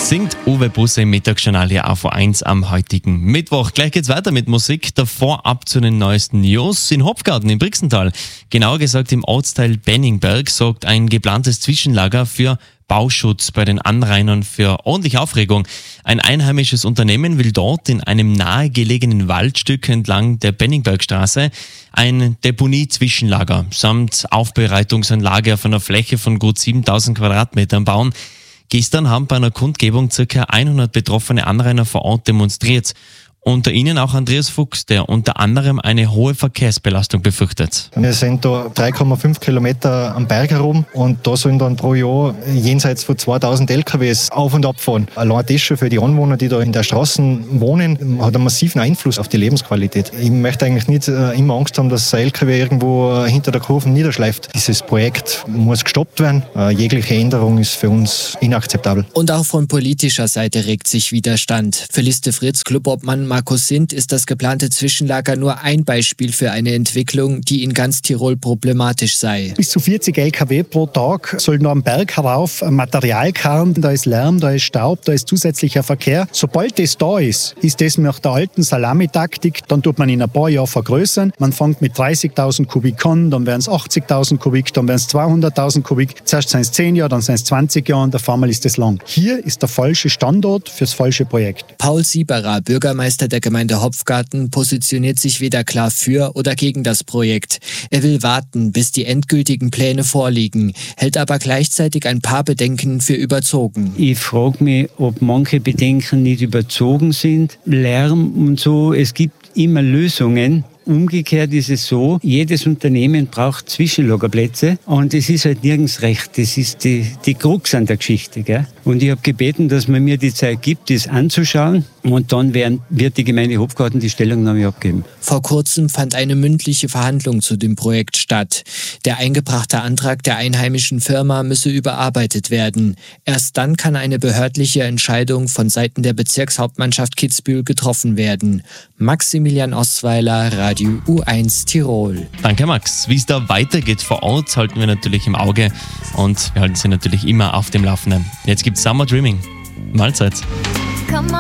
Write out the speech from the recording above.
Singt Uwe Busse im Mittagsjournal hier auf A1 am heutigen Mittwoch. Gleich geht's weiter mit Musik. Davor ab zu den neuesten News. In Hopfgarten im Brixental, genauer gesagt im Ortsteil Benningberg, sorgt ein geplantes Zwischenlager für Bauschutz bei den Anrainern für ordentlich Aufregung. Ein einheimisches Unternehmen will dort in einem nahegelegenen Waldstück entlang der Benningbergstraße ein Deponie-Zwischenlager samt Aufbereitungsanlage auf einer Fläche von gut 7000 Quadratmetern bauen. Gestern haben bei einer Kundgebung ca. 100 betroffene Anrainer vor Ort demonstriert. Unter ihnen auch Andreas Fuchs, der unter anderem eine hohe Verkehrsbelastung befürchtet. Wir sind da 3,5 Kilometer am Berg herum und da sollen dann pro Jahr jenseits von 2000 LKWs auf und ab fahren. Allein das schon für die Anwohner, die da in der Straßen wohnen, hat einen massiven Einfluss auf die Lebensqualität. Ich möchte eigentlich nicht immer Angst haben, dass ein LKW irgendwo hinter der Kurve niederschleift. Dieses Projekt muss gestoppt werden. Jegliche Änderung ist für uns inakzeptabel. Und auch von politischer Seite regt sich Widerstand. Für Liste Fritz Clubobmann Markus Sindt ist das geplante Zwischenlager nur ein Beispiel für eine Entwicklung, die in ganz Tirol problematisch sei. Bis zu 40 LKW pro Tag sollen noch am Berg herauf Material karren. Da ist Lärm, da ist Staub, da ist zusätzlicher Verkehr. Sobald das da ist das nach der alten Salamitaktik. Dann tut man in ein paar Jahren vergrößern. Man fängt mit 30.000 Kubik an, dann werden es 80.000 Kubik, dann werden es 200.000 Kubik. Zuerst sind es 10 Jahre, dann sind es 20 Jahre und auf einmal ist das lang. Hier ist der falsche Standort fürs falsche Projekt. Paul Sieberer, Bürgermeister der Gemeinde Hopfgarten, positioniert sich weder klar für oder gegen das Projekt. Er will warten, bis die endgültigen Pläne vorliegen, hält aber gleichzeitig ein paar Bedenken für überzogen. Ich frage mich, ob manche Bedenken nicht überzogen sind. Lärm und so, es gibt immer Lösungen. Umgekehrt ist es so, jedes Unternehmen braucht Zwischenlagerplätze und es ist halt nirgends recht. Das ist die Krux an der Geschichte. Gell? Und ich habe gebeten, dass man mir die Zeit gibt, das anzuschauen und dann wird die Gemeinde Hopfgarten die Stellungnahme abgeben. Vor kurzem fand eine mündliche Verhandlung zu dem Projekt statt. Der eingebrachte Antrag der einheimischen Firma müsse überarbeitet werden. Erst dann kann eine behördliche Entscheidung von Seiten der Bezirkshauptmannschaft Kitzbühel getroffen werden. Maximilian Osweiler, Radio U1 Tirol. Danke Max. Wie es da weitergeht vor Ort, halten wir natürlich im Auge und wir halten Sie natürlich immer auf dem Laufenden. Jetzt gibt's Summer Dreaming. Mahlzeit.